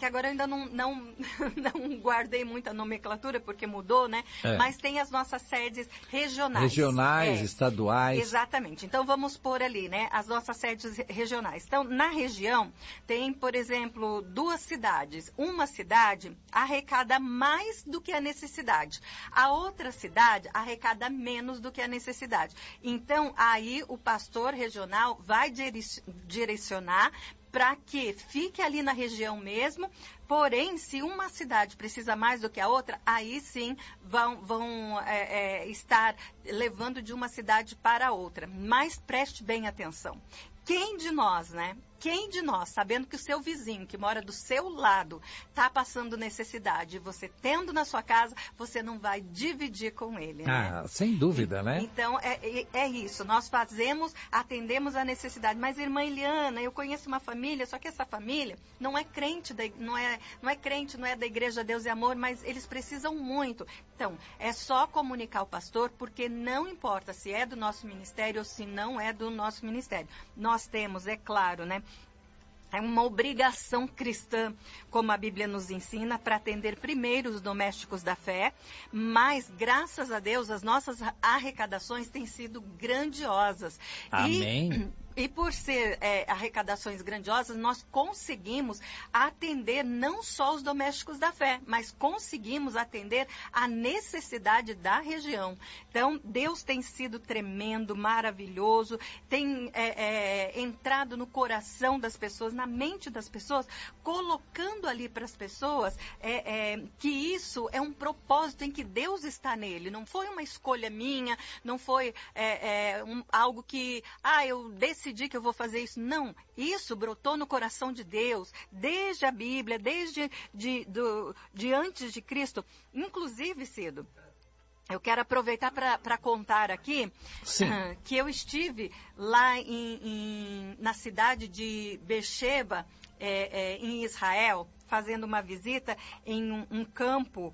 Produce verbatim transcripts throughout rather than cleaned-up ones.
agora eu ainda não, não, não guardei muita nomenclatura, porque mudou, né? É. Mas tem as nossas sedes regionais. Regionais, é, estaduais. Exatamente. Então, vamos pôr ali, né? As nossas sedes regionais. Então, na região, tem, por exemplo, duas cidades. Uma cidade arrecada mais do que a necessidade. A outra cidade arrecada menos do que a necessidade. Então, aí o pastor regional vai direcionar para que fique ali na região mesmo, porém, se uma cidade precisa mais do que a outra, aí sim vão, vão é, é, estar levando de uma cidade para outra. Mas preste bem atenção. Quem de nós, né? Quem de nós, sabendo que o seu vizinho, que mora do seu lado, está passando necessidade, você tendo na sua casa, você não vai dividir com ele, né? Ah, sem dúvida, e, né? Então, é, é, é isso. Nós fazemos, atendemos a necessidade. Mas, irmã Eliana, eu conheço uma família, só que essa família não é crente, da, não, é, não é crente, não é da Igreja Deus e Amor, mas eles precisam muito. Então, é só comunicar ao pastor, porque não importa se é do nosso ministério ou se não é do nosso ministério. Nós temos, é claro, né? É uma obrigação cristã, como a Bíblia nos ensina, para atender primeiro os domésticos da fé, mas, graças a Deus, as nossas arrecadações têm sido grandiosas. Amém. E... E por ser é, arrecadações grandiosas, nós conseguimos atender não só os domésticos da fé, mas conseguimos atender a necessidade da região. Então, Deus tem sido tremendo, maravilhoso, tem é, é, entrado no coração das pessoas, na mente das pessoas, colocando ali para as pessoas é, é, que isso é um propósito em que Deus está nele. Não foi uma escolha minha, não foi é, é, um, algo que, ah, eu decidi decidi que eu vou fazer isso. Não, isso brotou no coração de Deus, desde a Bíblia, desde de, do, de antes de Cristo. Inclusive, Cido, eu quero aproveitar para contar aqui uh, que eu estive lá em, em, na cidade de Beersheba, é, é, em Israel, fazendo uma visita em um, um campo...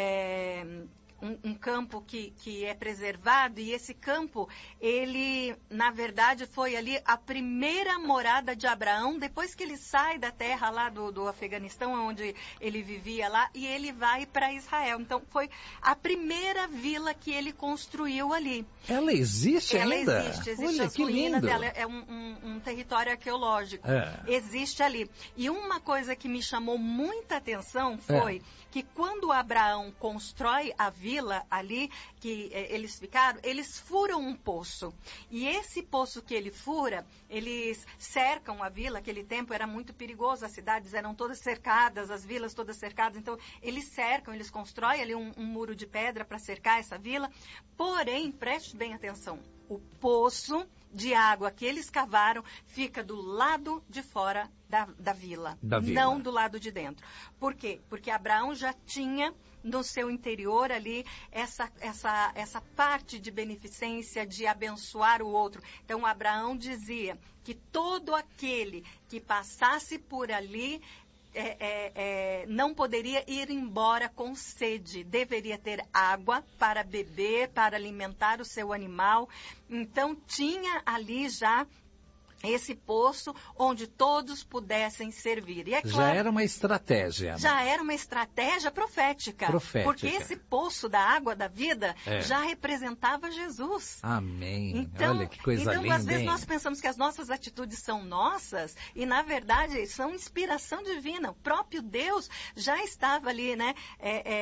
É, Um, um campo que, que é preservado, e esse campo, ele, na verdade, foi ali a primeira morada de Abraão, depois que ele sai da terra lá do, do Afeganistão, onde ele vivia lá, e ele vai para Israel. Então, foi a primeira vila que ele construiu ali. Ela existe Ela ainda? Ela existe, existe. Olha, as que ruínas lindo. dela, é um, um, um território arqueológico. É. Existe ali. E uma coisa que me chamou muita atenção foi é. que quando Abraão constrói a vila ali, que eh, eles ficaram, eles furam um poço. E esse poço que ele fura, eles cercam a vila. Aquele tempo era muito perigoso, as cidades eram todas cercadas, as vilas todas cercadas. Então, eles cercam, eles constroem ali um, um muro de pedra para cercar essa vila. Porém, preste bem atenção, o poço de água que eles cavaram fica do lado de fora da, da vila, da vila, não do lado de dentro. Por quê? Porque Abraão já tinha no seu interior ali essa, essa, essa parte de beneficência, de abençoar o outro. Então, Abraão dizia que todo aquele que passasse por ali É, é, é, não poderia ir embora com sede, deveria ter água para beber, para alimentar o seu animal. Então, tinha ali já esse poço onde todos pudessem servir. E é claro, já era uma estratégia. Né? Já era uma estratégia profética. Profética. Porque esse poço da água da vida é. já representava Jesus. Amém. Então, olha que coisa então linda, às vezes hein? nós pensamos que as nossas atitudes são nossas e, na verdade, são inspiração divina. O próprio Deus já estava ali, né, é, é,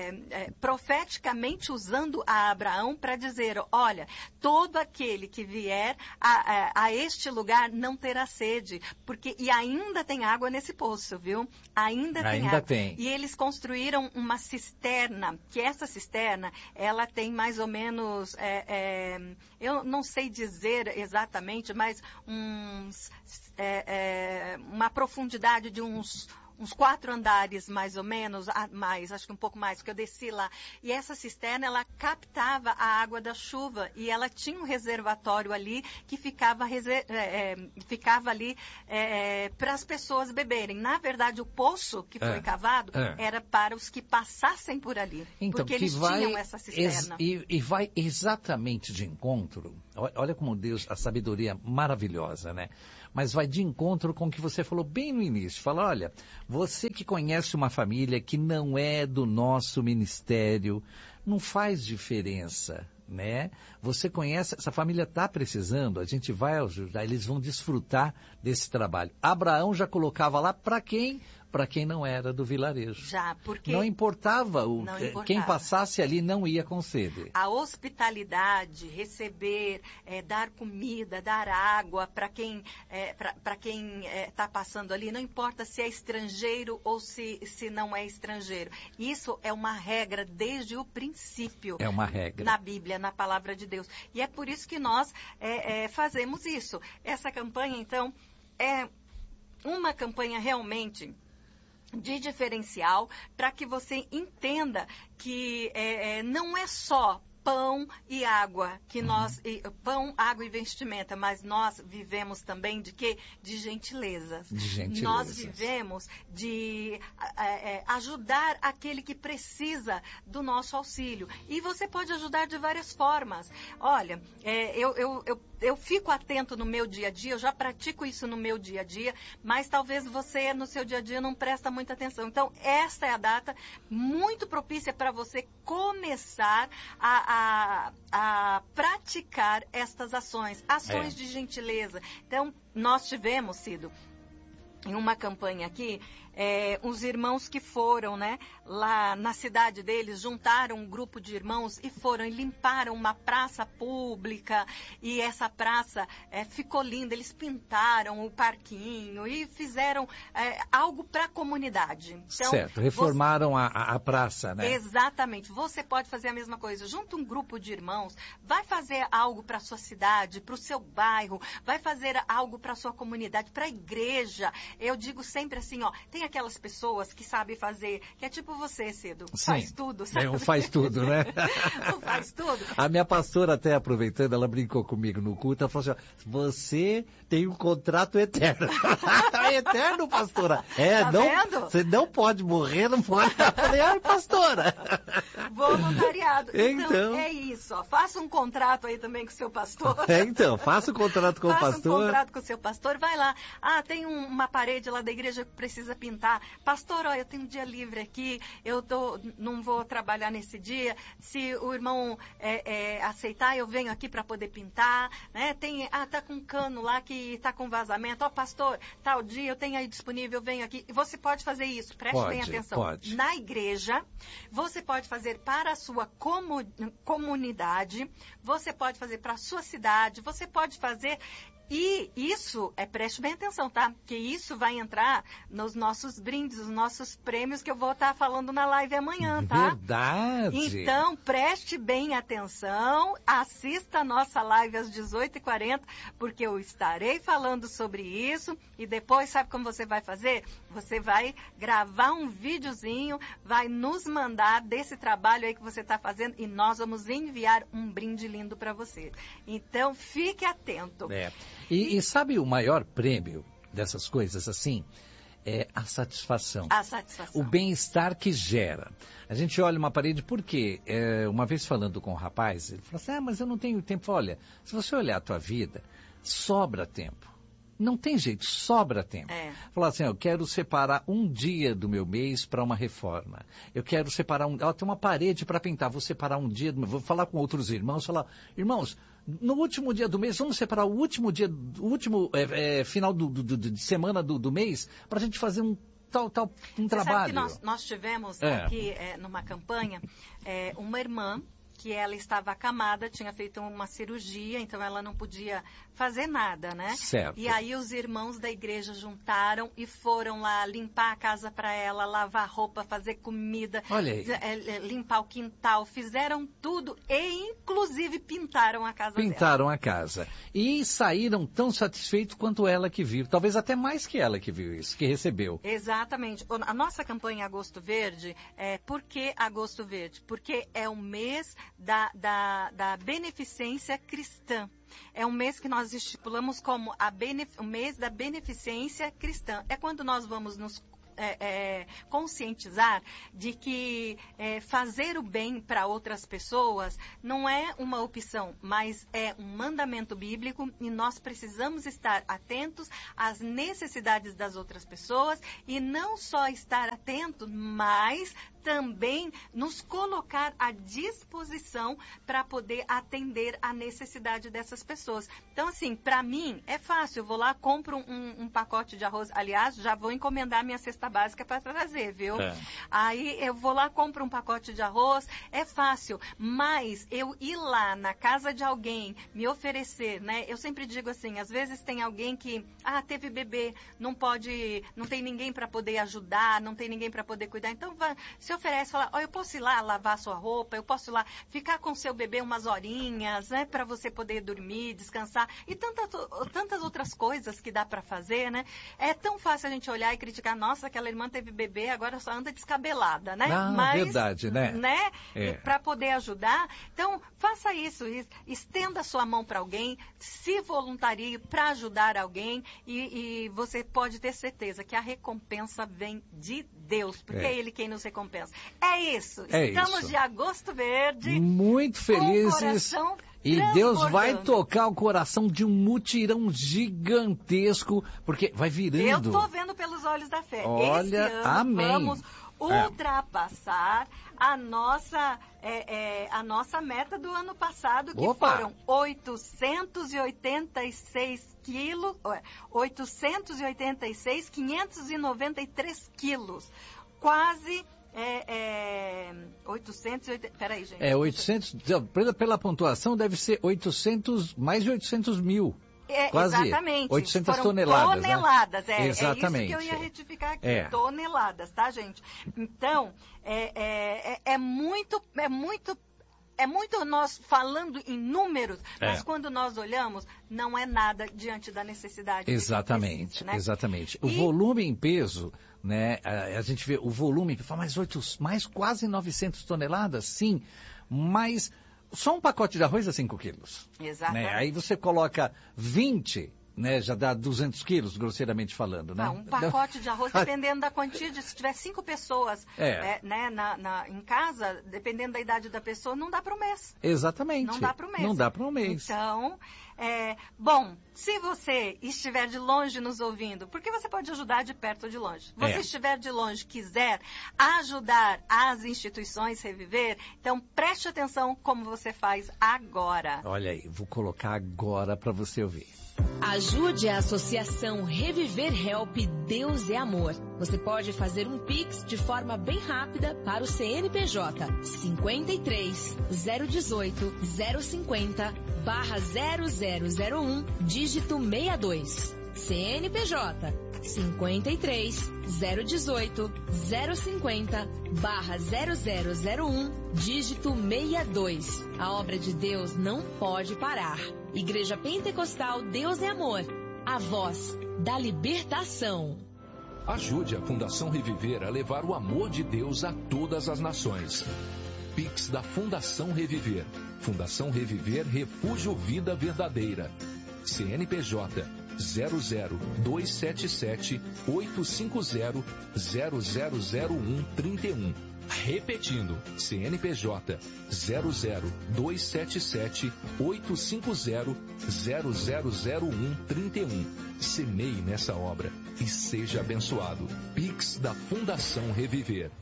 é, profeticamente usando a Abraão para dizer, olha, todo aquele que vier a, a, a este lugar não terá sede, porque e ainda tem água nesse poço, viu? Ainda, ainda tem água. Tem. E eles construíram uma cisterna, que essa cisterna, ela tem mais ou menos, é, é, eu não sei dizer exatamente, mas uns, é, é, uma profundidade de uns uns quatro andares, mais ou menos, mais, acho que um pouco mais, porque eu desci lá. E essa cisterna, ela captava a água da chuva e ela tinha um reservatório ali que ficava, reser, é, ficava ali é, para as pessoas beberem. Na verdade, o poço que foi é, cavado é. era para os que passassem por ali, então, porque eles vai, tinham essa cisterna. E, e vai exatamente de encontro, olha como Deus, a sabedoria maravilhosa, né? mas vai de encontro com o que você falou bem no início. Fala, olha, você que conhece uma família que não é do nosso ministério, não faz diferença, né? Você conhece, essa família está precisando, a gente vai ajudar, eles vão desfrutar desse trabalho. Abraão já colocava lá para quem? Para quem não era do vilarejo. Já, porque... Não importava, o, não importava. Quem passasse ali não ia com sede. A hospitalidade, receber, é, dar comida, dar água para quem é, para quem está passando ali, não importa se é estrangeiro ou se, se não é estrangeiro. Isso é uma regra desde o princípio. É uma regra. Na Bíblia, na Palavra de Deus. E é por isso que nós é, é, fazemos isso. Essa campanha, então, é uma campanha realmente de diferencial, para que você entenda que é, é, não é só pão e água, que nós, e, pão, água e vestimenta, mas nós vivemos também de quê? De gentilezas. De gentilezas. Nós vivemos de é, é, ajudar aquele que precisa do nosso auxílio. E você pode ajudar de várias formas. Olha, é, eu, eu, eu Eu fico atento no meu dia a dia, eu já pratico isso no meu dia a dia, mas talvez você no seu dia a dia não presta muita atenção. Então, esta é a data muito propícia para você começar a, a, a praticar estas ações, ações É. de gentileza. Então, nós tivemos, Cido, em uma campanha aqui, é, os irmãos que foram, né, lá na cidade deles, juntaram um grupo de irmãos e foram e limparam uma praça pública, e essa praça é, ficou linda, eles pintaram o parquinho e fizeram é, algo para a comunidade. Então, certo, reformaram você... a, a praça, né? Exatamente, você pode fazer a mesma coisa, junta um grupo de irmãos, vai fazer algo para a sua cidade, para o seu bairro, vai fazer algo para a sua comunidade, para a igreja. Eu digo sempre assim, ó, tem aquelas pessoas que sabem fazer, que é tipo você, Cido, faz tudo, sabe? É, faz tudo, né? Faz tudo. A minha pastora, até aproveitando, ela brincou comigo no culto, ela falou assim, você tem um contrato eterno. É eterno, pastora. É, Tá não, vendo? você não pode morrer, não pode. Eu falei, ai, pastora. Voluntariado. Então, Então. é isso, ó, faça um contrato aí também com o seu pastor. É, então, faça o contrato com Faça o pastor. um contrato com o seu pastor, vai lá. Ah, tem um, uma parede lá da igreja que precisa pintar. Pastor, ó, eu tenho um dia livre aqui, eu tô, não vou trabalhar nesse dia. Se o irmão é, é, aceitar, eu venho aqui para poder pintar. Né? Tem, ah, tá com um cano lá que tá com vazamento. Ó, pastor, tal dia eu tenho aí disponível, eu venho aqui. E você pode fazer isso, preste Pode, bem atenção. pode. Na igreja, você pode fazer para a sua comu- comunidade, você pode fazer para a sua cidade, você pode fazer... E isso, é, preste bem atenção, tá? Que isso vai entrar nos nossos brindes, os nossos prêmios que eu vou estar falando na live amanhã, tá? Verdade. Então, preste bem atenção, assista a nossa live às dezoito e quarenta, porque eu estarei falando sobre isso. E depois, sabe como você vai fazer? Você vai gravar um videozinho, vai nos mandar desse trabalho aí que você está fazendo e nós vamos enviar um brinde lindo para você. Então, fique atento. É. E, e sabe o maior prêmio dessas coisas assim? É a satisfação. A satisfação. O bem-estar que gera. A gente olha uma parede, por quê? É, uma vez falando com um rapaz, ele falou assim, ah, mas eu não tenho tempo. Olha, se você olhar a tua vida, sobra tempo. Não tem jeito, sobra tempo. É. Falar assim, eu quero separar um dia do meu mês para uma reforma. Eu quero separar um... Ó, tem uma parede para pintar, vou separar um dia... Do... Vou falar com outros irmãos, falar, irmãos, no último dia do mês, vamos separar o último dia, o último é, é, final do, do, do, de semana do, do mês, para a gente fazer um tal, tal, um Você trabalho. sabe que nós, nós tivemos É. aqui é, numa campanha é, uma irmã que ela estava acamada, tinha feito uma cirurgia, então ela não podia fazer nada, né? Certo. E aí os irmãos da igreja juntaram e foram lá limpar a casa para ela, lavar roupa, fazer comida, Olha aí. é, é, limpar o quintal, fizeram tudo e inclusive pintaram a casa Pintaram a casa. E saíram tão satisfeitos quanto ela que viu. Talvez até mais que ela que viu isso, que recebeu. Exatamente. A nossa campanha Agosto Verde, é, por que Agosto Verde? Porque é o mês da, da, da beneficência cristã. É um mês que nós estipulamos como a benef... o mês da beneficência cristã. É quando nós vamos nos é, é, conscientizar de que é, fazer o bem para outras pessoas não é uma opção, mas é um mandamento bíblico e nós precisamos estar atentos às necessidades das outras pessoas e não só estar atentos, mas também nos colocar à disposição para poder atender a necessidade dessas pessoas. Então, assim, para mim é fácil, eu vou lá, compro um, um pacote de arroz, aliás, já vou encomendar minha cesta básica para trazer, viu? É. Aí eu vou lá, compro um pacote de arroz, é fácil, mas eu ir lá na casa de alguém, me oferecer, né? Eu sempre digo assim, às vezes tem alguém que, ah, teve bebê, não pode, não tem ninguém para poder ajudar, não tem ninguém para poder cuidar, então vai, se oferece, fala, ó, eu posso ir lá lavar sua roupa, eu posso ir lá ficar com seu bebê umas horinhas, né, para você poder dormir, descansar, e tantas, tantas outras coisas que dá para fazer, né? É tão fácil a gente olhar e criticar, nossa, aquela irmã teve bebê, agora só anda descabelada, né? Ah, mas, verdade, né? né? É. Para poder ajudar, então faça isso, estenda sua mão para alguém, se voluntarie para ajudar alguém e, e você pode ter certeza que a recompensa vem de Deus, porque é, é Ele quem nos recompensa. É isso. É Estamos isso. de Agosto Verde. Muito felizes. E Deus vai tocar o coração de um mutirão gigantesco, porque vai virando. Eu estou vendo pelos olhos da fé. Olha, Esse ano amém. Vamos ultrapassar é. a nossa é, é, a nossa meta do ano passado, que Opa. foram oitocentos e oitenta e seis quilos, oitocentos e oitenta e seis, quinhentos e noventa e três quilos. Quase é, é, oitocentos e oitenta, peraí, gente. É, oitocentos, pela, pela pontuação deve ser oitocentos, mais de oitocentos mil. É, quase exatamente. oitocentas Foram toneladas. Toneladas, né? é, Exatamente. é isso que eu ia retificar aqui, é. toneladas, tá, gente? Então, é, é, é, é muito, é muito, é muito nós falando em números, é. mas quando nós olhamos, não é nada diante da necessidade. Exatamente, precisa, né? exatamente. O e... volume em peso, né, a, a gente vê o volume, mais, oito, mais quase novecentas toneladas, sim, mas só um pacote de arroz é cinco quilos. Exatamente. Né? Aí você coloca vinte, né, já dá duzentos quilos, grosseiramente falando, né? Não, um pacote de arroz, dependendo da quantidade, se tiver cinco pessoas é. é, né, na, na, em casa, dependendo da idade da pessoa, não dá para um mês. Exatamente. Não dá para um mês. Não dá para um mês. Então, é, bom, se você estiver de longe nos ouvindo, porque você pode ajudar de perto ou de longe. Você é. estiver de longe, quiser ajudar as instituições Reviver, então preste atenção como você faz agora. Olha aí, vou colocar agora para você ouvir. Ajude a Associação Reviver Help Deus é Amor. Você pode fazer um Pix de forma bem rápida para o C N P J cinquenta e três, zero dezoito, zero cinquenta, barra zero zero zero um, dígito sessenta e dois. C N P J cinquenta e três, zero dezoito, zero cinquenta, barra zero zero zero um, dígito sessenta e dois. A obra de Deus não pode parar. Igreja Pentecostal Deus é Amor, a voz da libertação. Ajude a Fundação Reviver a levar o amor de Deus a todas as nações. Pix da Fundação Reviver. Fundação Reviver Refúgio Vida Verdadeira. C N P J zero zero dois sete sete oito cinco zero zero zero zero um trinta e um. Repetindo, C N P J zero zero dois sete sete oito cinco zero zero zero zero um trinta e um. Semeie nessa obra e seja abençoado. Pix da Fundação Reviver.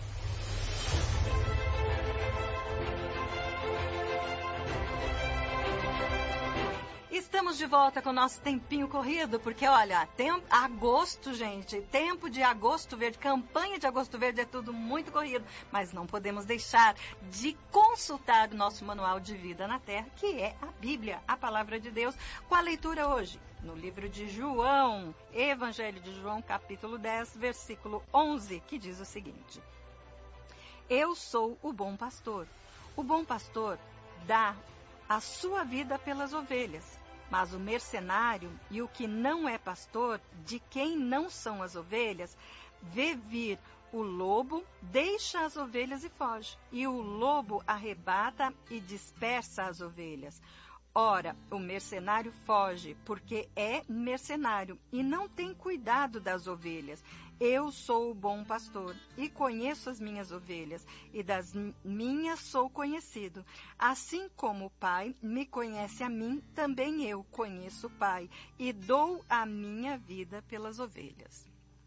Estamos de volta com o nosso tempinho corrido, porque olha, tempo, agosto, gente, tempo de agosto verde, campanha de agosto verde é tudo muito corrido, mas não podemos deixar de consultar o nosso manual de vida na terra, que é a Bíblia, a palavra de Deus, com a leitura hoje, no livro de João, Evangelho de João, capítulo dez, versículo onze, que diz o seguinte: Eu sou o bom pastor. O bom pastor dá a sua vida pelas ovelhas. Mas o mercenário e o que não é pastor, de quem não são as ovelhas, vê vir o lobo, deixa as ovelhas e foge. E o lobo arrebata e dispersa as ovelhas. Ora, o mercenário foge, porque é mercenário e não tem cuidado das ovelhas. Eu sou o bom pastor e conheço as minhas ovelhas, e das minhas sou conhecido. Assim como o Pai me conhece a mim, também eu conheço o Pai, e dou a minha vida pelas ovelhas.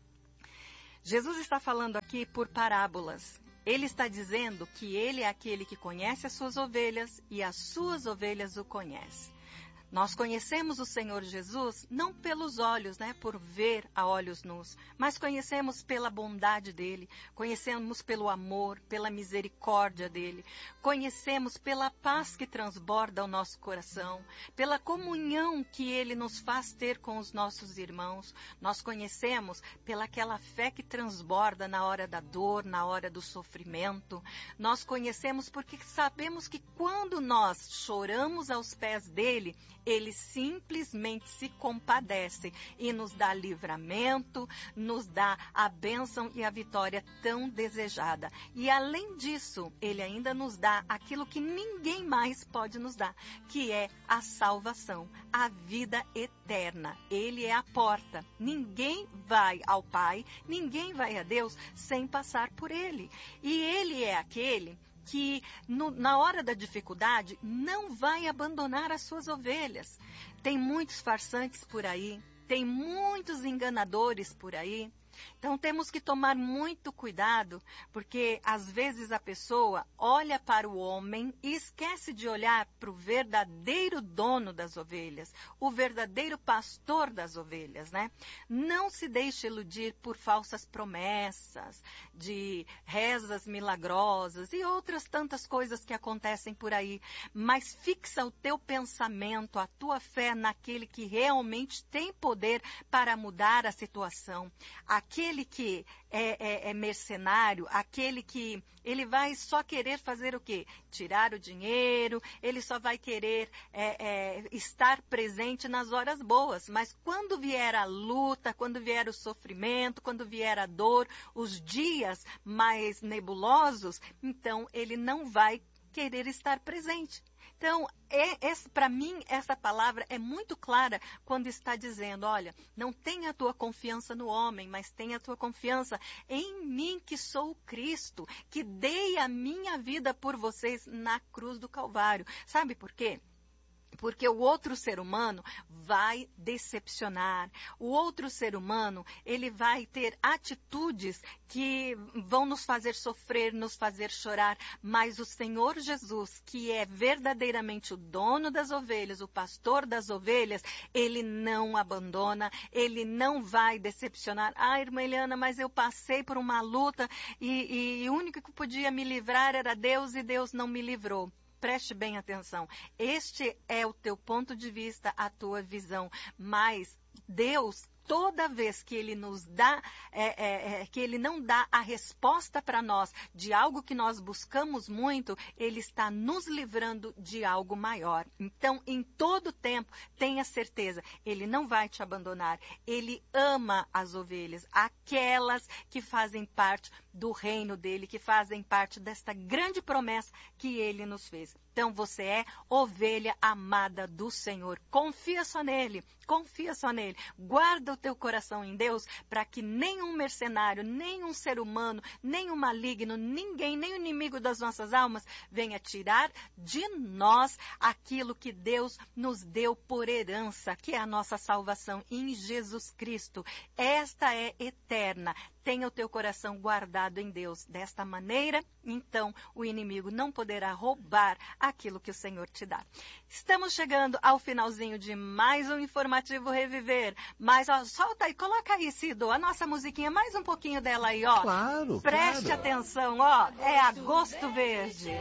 Jesus está falando aqui por parábolas. Ele está dizendo que ele é aquele que conhece as suas ovelhas e as suas ovelhas o conhecem. Nós conhecemos o Senhor Jesus não pelos olhos, né, por ver a olhos nus, mas conhecemos pela bondade dele, conhecemos pelo amor, pela misericórdia dele, conhecemos pela paz que transborda o nosso coração, pela comunhão que ele nos faz ter com os nossos irmãos. Nós conhecemos pela aquela fé que transborda na hora da dor, na hora do sofrimento. Nós conhecemos porque sabemos que quando nós choramos aos pés dele, ele simplesmente se compadece e nos dá livramento, nos dá a bênção e a vitória tão desejada. E além disso, ele ainda nos dá aquilo que ninguém mais pode nos dar, que é a salvação, a vida eterna. Ele é a porta. Ninguém vai ao Pai, ninguém vai a Deus sem passar por ele. E ele é aquele que no, na hora da dificuldade não vai abandonar as suas ovelhas. Tem muitos farsantes por aí, tem muitos enganadores por aí. Então temos que tomar muito cuidado, porque às vezes a pessoa olha para o homem e esquece de olhar para o verdadeiro dono das ovelhas, o verdadeiro pastor das ovelhas, né? Não se deixe iludir por falsas promessas, de rezas milagrosas e outras tantas coisas que acontecem por aí, mas fixa o teu pensamento, a tua fé naquele que realmente tem poder para mudar a situação. Aquele que é, é, é mercenário, aquele que ele vai só querer fazer o quê? Tirar o dinheiro, ele só vai querer é, é, estar presente nas horas boas. Mas quando vier a luta, quando vier o sofrimento, quando vier a dor, os dias mais nebulosos, então ele não vai querer estar presente. Então, é, para mim, essa palavra é muito clara quando está dizendo, olha, não tenha a tua confiança no homem, mas tenha a tua confiança em mim, que sou o Cristo, que dei a minha vida por vocês na cruz do Calvário. Sabe por quê? Porque o outro ser humano vai decepcionar. O outro ser humano, ele vai ter atitudes que vão nos fazer sofrer, nos fazer chorar. Mas o Senhor Jesus, que é verdadeiramente o dono das ovelhas, o pastor das ovelhas, ele não abandona, ele não vai decepcionar. Ah, irmã Eliana, mas eu passei por uma luta e, e o único que podia me livrar era Deus e Deus não me livrou. Preste bem atenção. Este é o teu ponto de vista, a tua visão. Mas Deus, toda vez que Ele nos dá, é, é, é, que Ele não dá a resposta para nós de algo que nós buscamos muito, Ele está nos livrando de algo maior. Então, em todo tempo, tenha certeza, Ele não vai te abandonar. Ele ama as ovelhas, aquelas que fazem parte do reino dele, que fazem parte desta grande promessa que Ele nos fez. Então, você é ovelha amada do Senhor. Confia só nele, confia só nele. Guarda o teu coração em Deus para que nenhum mercenário, nenhum ser humano, nenhum maligno, ninguém, nem o inimigo das nossas almas venha tirar de nós aquilo que Deus nos deu por herança, que é a nossa salvação em Jesus Cristo. Esta é eterna. Tenha o teu coração guardado em Deus. Desta maneira, então, o inimigo não poderá roubar aquilo que o Senhor te dá. Estamos chegando ao finalzinho de mais um Informativo Reviver. Mas, ó, solta aí, coloca aí, Cido, a nossa musiquinha, mais um pouquinho dela aí, ó. Claro, Preste claro. atenção, ó, é Agosto Verde.